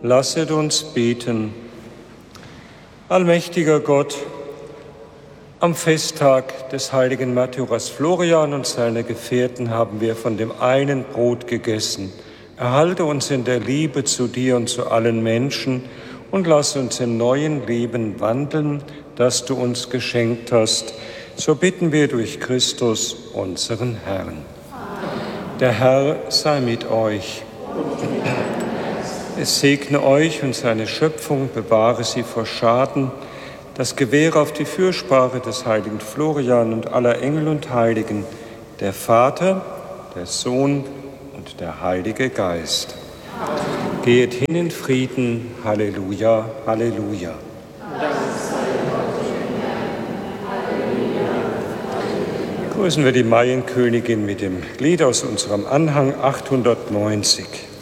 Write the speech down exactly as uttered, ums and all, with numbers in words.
Lasset uns beten. Allmächtiger Gott, am Festtag des heiligen Märtyrers Florian und seiner Gefährten haben wir von dem einen Brot gegessen. Erhalte uns in der Liebe zu dir und zu allen Menschen und lass uns im neuen Leben wandeln, das du uns geschenkt hast. So bitten wir durch Christus, unseren Herrn. Amen. Der Herr sei mit euch. Es segne euch und seine Schöpfung, bewahre sie vor Schaden. Das gewähre auf die Fürsprache des heiligen Florian und aller Engel und Heiligen, der Vater, der Sohn und der Heilige Geist. Amen. Geht hin in Frieden. Halleluja, Halleluja. Grüßen wir die Marienkönigin mit dem Lied aus unserem Anhang achthundertneunzig.